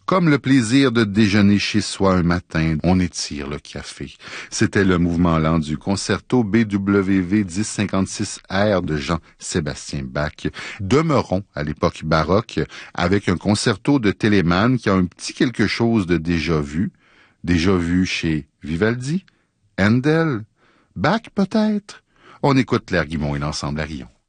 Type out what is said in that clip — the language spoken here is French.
Comme le plaisir de déjeuner chez soi un matin, on étire le café. C'était le mouvement lent du concerto BWV 1056R de Jean-Sébastien Bach. Demeurons à l'époque baroque avec un concerto de Telemann qui a un petit quelque chose de déjà vu chez Vivaldi, Handel, Bach peut-être. On écoute Claire Guimond et l'ensemble Arion.